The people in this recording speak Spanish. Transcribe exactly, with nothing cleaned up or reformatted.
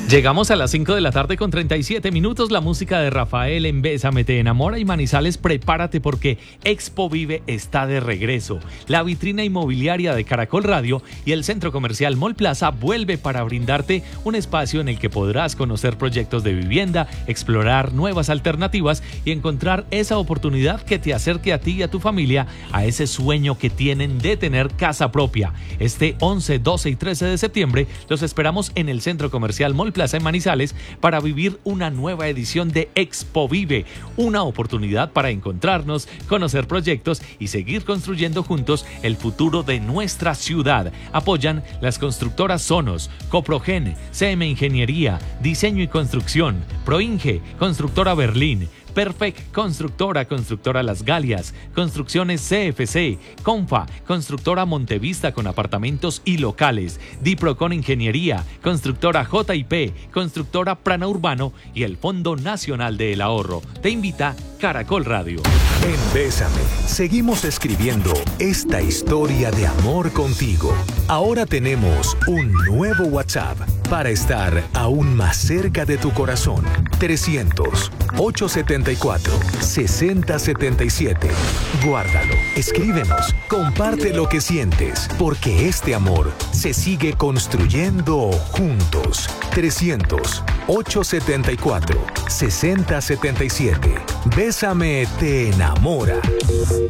Llegamos a las cinco de la tarde con treinta y siete minutos. La música de Rafael en Bésame te enamora. Y Manizales, prepárate porque Expo Vive está de regreso. La vitrina inmobiliaria de Caracol Radio y el centro comercial Mall Plaza vuelve para brindarte un espacio en el que podrás conocer proyectos de vivienda, explorar nuevas alternativas y encontrar esa oportunidad que te acerque a ti y a tu familia a ese sueño que tienen de tener casa propia. Este once, doce y trece de septiembre los esperamos en el centro comercial Mall Plaza en Manizales para vivir una nueva edición de Expo Vive, una oportunidad para encontrarnos, conocer proyectos y seguir construyendo juntos el futuro de nuestra ciudad. Apoyan las constructoras Sonos, Coprogen, C M Ingeniería, Diseño y Construcción, Proinge, Constructora Berlín, Perfect Constructora, Constructora Las Galias, Construcciones C F C, Confa, Constructora Montevista con apartamentos y locales, Diprocon Ingeniería, Constructora J I P, Constructora Prana Urbano y el Fondo Nacional del Ahorro. Te invita Caracol Radio. En Bésame, seguimos escribiendo esta historia de amor contigo. Ahora tenemos un nuevo WhatsApp para estar aún más cerca de tu corazón. trescientos, ochocientos setenta y cuatro, sesenta setenta y siete. Guárdalo, escríbenos, comparte lo que sientes, porque este amor se sigue construyendo juntos. trescientos, ochocientos setenta y cuatro, sesenta setenta y siete. Bésame te enamora.